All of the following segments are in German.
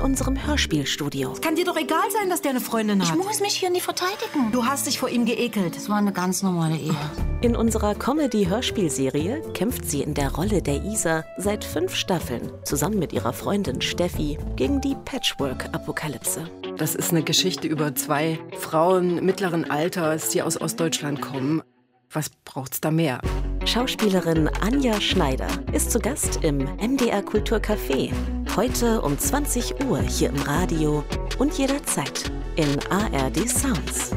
unserem Hörspielstudio. Es kann dir doch egal sein, dass der eine Freundin hat. Ich muss mich hier nicht verteidigen. Du hast dich vor ihm geekelt. Das war eine ganz normale Ehe. In unserer Comedy-Hörspielserie kämpft sie in der Rolle der Isa seit 5 Staffeln zusammen mit ihrer Freundin Steffi gegen die Patchwork-Apokalypse. Das ist eine Geschichte über 2 Frauen mittleren Alters, die aus Ostdeutschland kommen. Was braucht's da mehr? Schauspielerin Anja Schneider ist zu Gast im MDR Kulturcafé. Heute um 20 Uhr hier im Radio und jederzeit in ARD Sounds.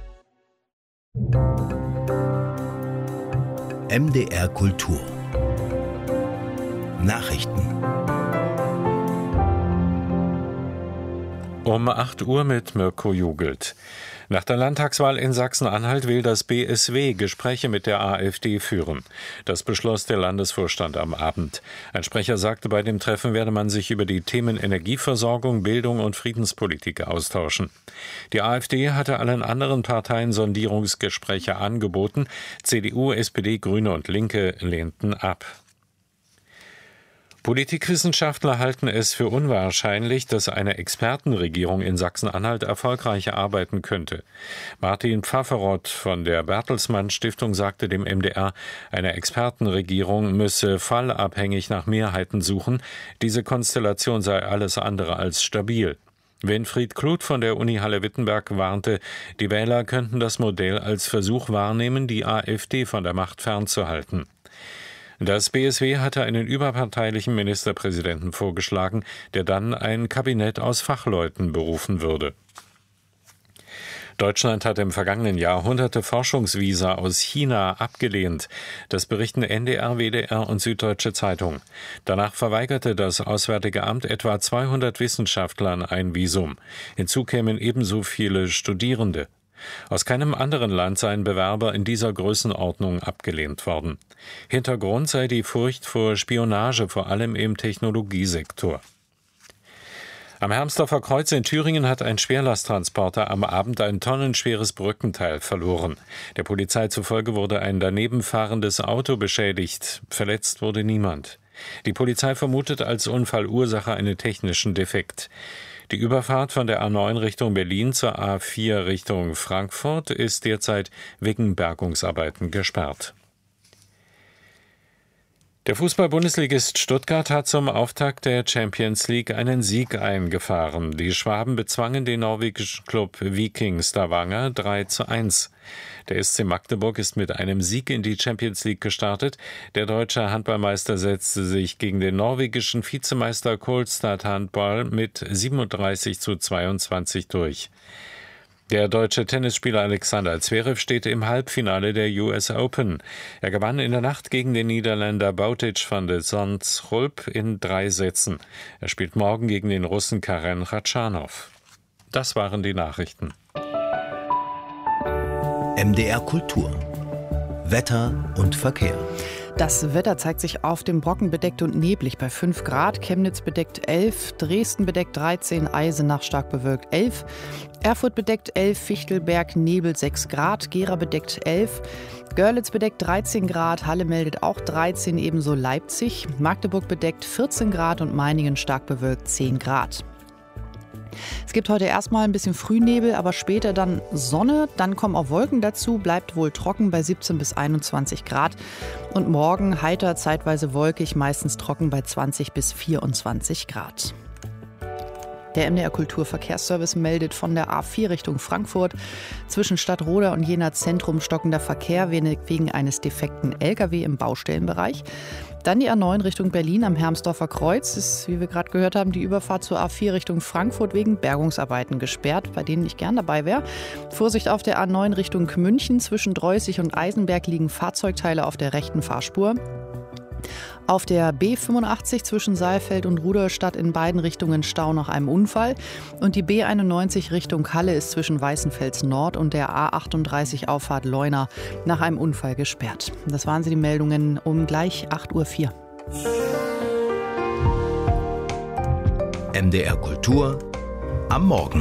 MDR Kultur Nachrichten. Um 8 Uhr mit Mirko Jugelt. Nach der Landtagswahl in Sachsen-Anhalt will das BSW Gespräche mit der AfD führen. Das beschloss der Landesvorstand am Abend. Ein Sprecher sagte, bei dem Treffen werde man sich über die Themen Energieversorgung, Bildung und Friedenspolitik austauschen. Die AfD hatte allen anderen Parteien Sondierungsgespräche angeboten. CDU, SPD, Grüne und Linke lehnten ab. Politikwissenschaftler halten es für unwahrscheinlich, dass eine Expertenregierung in Sachsen-Anhalt erfolgreich arbeiten könnte. Martin Pfafferott von der Bertelsmann Stiftung sagte dem MDR, eine Expertenregierung müsse fallabhängig nach Mehrheiten suchen. Diese Konstellation sei alles andere als stabil. Winfried Kluth von der Uni Halle-Wittenberg warnte, die Wähler könnten das Modell als Versuch wahrnehmen, die AfD von der Macht fernzuhalten. Das BSW hatte einen überparteilichen Ministerpräsidenten vorgeschlagen, der dann ein Kabinett aus Fachleuten berufen würde. Deutschland hat im vergangenen Jahr hunderte Forschungsvisa aus China abgelehnt. Das berichten NDR, WDR und Süddeutsche Zeitung. Danach verweigerte das Auswärtige Amt etwa 200 Wissenschaftlern ein Visum. Hinzu kämen ebenso viele Studierende. Aus keinem anderen Land seien Bewerber in dieser Größenordnung abgelehnt worden. Hintergrund sei die Furcht vor Spionage, vor allem im Technologiesektor. Am Hermsdorfer Kreuz in Thüringen hat ein Schwerlasttransporter am Abend ein tonnenschweres Brückenteil verloren. Der Polizei zufolge wurde ein daneben fahrendes Auto beschädigt. Verletzt wurde niemand. Die Polizei vermutet als Unfallursache einen technischen Defekt. Die Überfahrt von der A9 Richtung Berlin zur A4 Richtung Frankfurt ist derzeit wegen Bergungsarbeiten gesperrt. Der Fußball-Bundesligist Stuttgart hat zum Auftakt der Champions League einen Sieg eingefahren. Die Schwaben bezwangen den norwegischen Klub Viking Stavanger 3:1. Der SC Magdeburg ist mit einem Sieg in die Champions League gestartet. Der deutsche Handballmeister setzte sich gegen den norwegischen Vizemeister Kolstad Handball mit 37:22 durch. Der deutsche Tennisspieler Alexander Zverev steht im Halbfinale der US Open. Er gewann in der Nacht gegen den Niederländer Bautic van de Zandschulp in 3 Sätzen. Er spielt morgen gegen den Russen Karen Khachanov. Das waren die Nachrichten. MDR Kultur Wetter und Verkehr. Das Wetter zeigt sich auf dem Brocken bedeckt und neblig bei 5 Grad, Chemnitz bedeckt 11, Dresden bedeckt 13, Eisenach stark bewölkt 11, Erfurt bedeckt 11, Fichtelberg Nebel 6 Grad, Gera bedeckt 11, Görlitz bedeckt 13 Grad, Halle meldet auch 13, ebenso Leipzig, Magdeburg bedeckt 14 Grad und Meiningen stark bewölkt 10 Grad. Es gibt heute erstmal ein bisschen Frühnebel, aber später dann Sonne, dann kommen auch Wolken dazu, bleibt wohl trocken bei 17 bis 21 Grad und morgen heiter, zeitweise wolkig, meistens trocken bei 20 bis 24 Grad. Der MDR Kulturverkehrsservice meldet von der A4 Richtung Frankfurt zwischen Stadtroda und Jena Zentrum stockender Verkehr wegen eines defekten LKW im Baustellenbereich. Dann die A9 Richtung Berlin am Hermsdorfer Kreuz ist, wie wir gerade gehört haben, die Überfahrt zur A4 Richtung Frankfurt wegen Bergungsarbeiten gesperrt, bei denen ich gern dabei wäre. Vorsicht auf der A9 Richtung München. Zwischen Dreußig und Eisenberg liegen Fahrzeugteile auf der rechten Fahrspur. Auf der B85 zwischen Saalfeld und Rudolstadt in beiden Richtungen Stau nach einem Unfall. Und die B91 Richtung Halle ist zwischen Weißenfels Nord und der A38 Auffahrt Leuna nach einem Unfall gesperrt. Das waren sie, die Meldungen um gleich 8:04 Uhr. MDR Kultur am Morgen.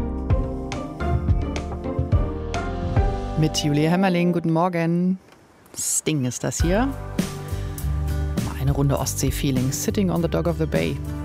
Mit Julia Hämmerling, guten Morgen. Sting ist das hier. Eine Runde Ostsee-Feeling. Sitting on the Dock of the Bay.